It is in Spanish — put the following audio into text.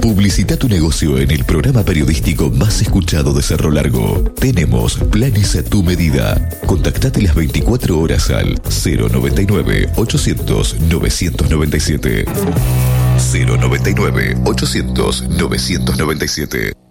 Publicita tu negocio en el programa periodístico más escuchado de Cerro Largo. Tenemos planes a tu medida. Contactate las 24 horas al 099 800 997. 099 800 997.